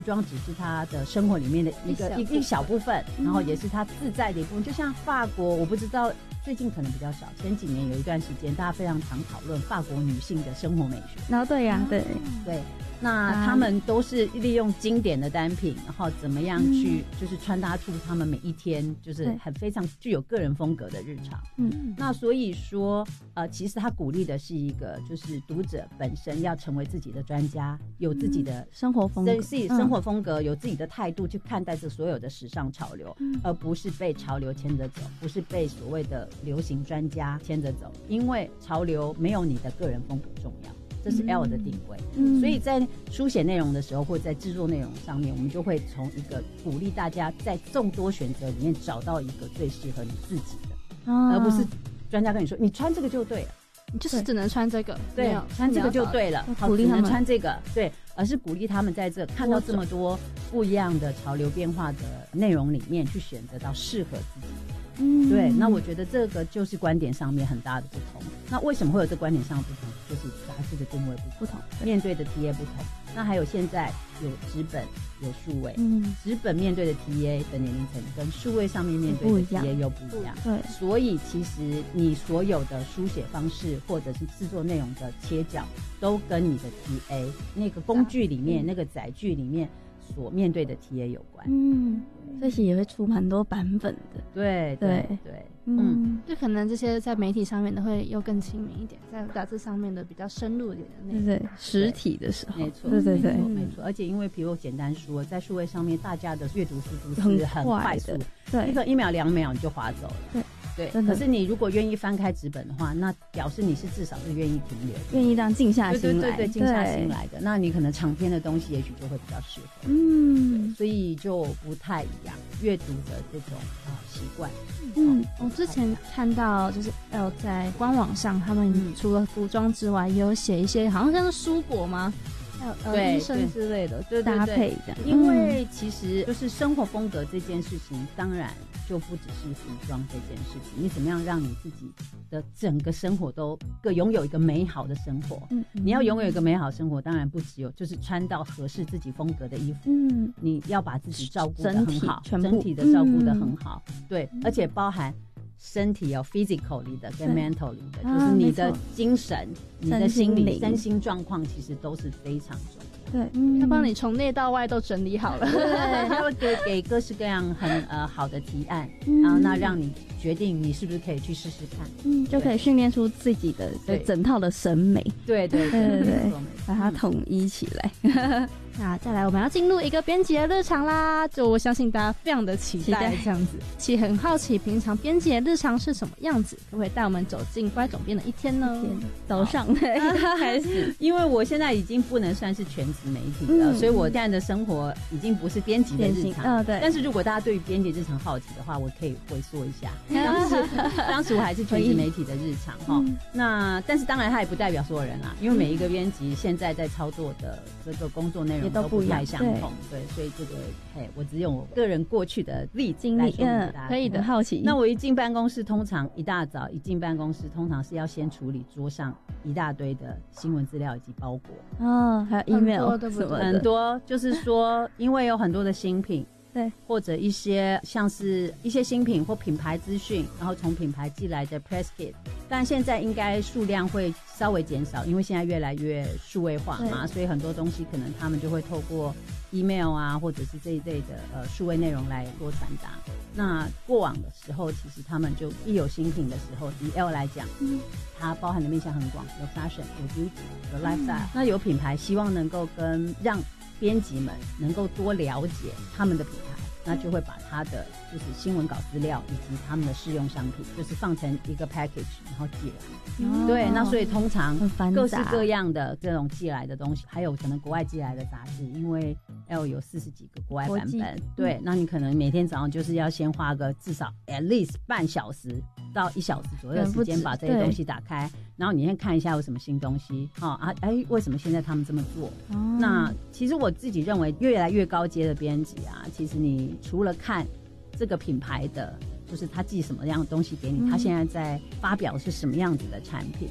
装只是他的生活里面的一小部分，然后也是他自在的一部分。就像法国，我不知道最近可能比较少，前几年有一段时间大家非常常讨论法国女性的生活美学。 然后对呀，对， 那他们都是利用经典的单品，然后怎么样去就是穿搭出他们每一天就是很非常具有个人风格的日常。那所以说其实他鼓励的是一个就是读者本身要成为自己的专家，有自己的生活风格， 自己生活风格，有自己的态度去看待这所有的时尚潮流，而不是被潮流牵着走，不是被所谓的流行专家牵着走，因为潮流没有你的个人风格重要，这是 L 的定位。所以在书写内容的时候，或者在制作内容上面，我们就会从一个鼓励大家在众多选择里面找到一个最适合你自己的，而不是专家跟你说你穿这个就对了， 你就是只能穿这个， 对，穿这个就对了， 鼓励他们穿这个，对，而是鼓励他们在这看到这么多不一样的潮流变化的内容里面去选择到适合自己的。对，那我觉得这个就是观点上面很大的不同。那为什么会有这观点上的不同？就是杂志的定位不同，面对的 TA 不同。那还有现在有纸本有数位，纸本面对的 TA 的年龄层跟数位上面面对的 TA 又不一样。对，所以其实你所有的书写方式或者是制作内容的切角，都跟你的 TA 那个工具里面、那个载具里面所面对的 TA 有关。 这些也会出蛮多版本的。 对， 就可能这些在媒体上面的会又更亲民一点，在杂志上面的比较深入一点的内容。 对，实体的时候， 没错，没错。而且因为比如简单书，在数位上面，大家的阅读速度是很快速，对，一个1秒2秒你就滑走了。对，可是你如果愿意翻开纸本的话，那表示你是至少是愿意停留， 愿意这样静下心来， 对，静下心来的。那你可能长篇的东西也许就会比较适合。对，所以就不太一样阅读的这种习惯。 我之前看到就是在官网上，他们除了服装之外，也有写一些好像是蔬果吗？医生之类的搭配的。 因为其实就是生活风格这件事情，当然就不只是服装这件事情，你怎么样让你自己的整个生活都拥有一个美好的生活。你要拥有一个美好的生活，当然不只有就是穿到合适自己风格的衣服，你要把自己照顾得很好，整体的照顾得很好。对，而且包含身体physically 的跟 mentally 的，就是你的精神、你的心理、身心状况，其实都是非常重要。 对，他帮你从内到外都整理好了。 对，他会给各式各样很好的提案，然后那让你决定你是不是可以去试试看。 就可以训练出自己的整套的审美。 对， 把它统一起来。 那再来，我们要进入一个编辑的日常啦，就我相信大家非常的期待这样子，其实很好奇平常编辑的日常是什么样子，可不可以带我们走进乖总编的一天呢？ 早上开始， 因为我现在已经不能算是全职媒体了，所以我现在的生活已经不是编辑的日常。对。但是如果大家对于编辑日常好奇的话，我可以回溯一下，当时我还是全职媒体的日常哈。那但是当然它也不代表所有人啦，因为每一个编辑现在在操作的这个工作内容都不太相同，对，所以这个我只用我个人过去的经历可以的，好奇。 那我一进办公室，通常一大早一进办公室，通常是要先处理桌上一大堆的新闻资料以及包裹还有 email 很多，就是说因为有很多的新品。对，或者一些像是一些新品或品牌资讯，然后从品牌寄来的 press kit， 但现在应该数量会稍微减少，因为现在越来越数位化嘛，所以很多东西可能他们就会透过 email 啊，或者是这一类的数位内容来做传达。那过往的时候，其实他们就一有新品的时候，以 L 来讲，它包含的面向很广，有 fashion， 有 beauty， 有 lifestyle。那有品牌希望能够让编辑们能够多了解他们的品牌，那就会把他的就是新闻稿资料以及他们的试用商品，就是放成一个 package， 然后寄来。对，那所以通常各式各样的这种寄来的东西，还有可能国外寄来的杂志，因为 L 有40几个国外版本，对，那你可能每天早上就是要先花个至少 at least 半小时到1小时左右的时间把这些东西打开，然后你先看一下有什么新东西，为什么现在他们这么做？那其实我自己认为，越来越高阶的编辑啊，其实你除了看这个品牌的，就是他寄什么样的东西给你，他现在在发表是什么样子的产品，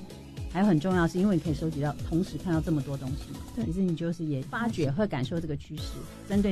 还有很重要是因为你可以收集到同时看到这么多东西嘛，其实你就是也发掘会感受这个趋势，针对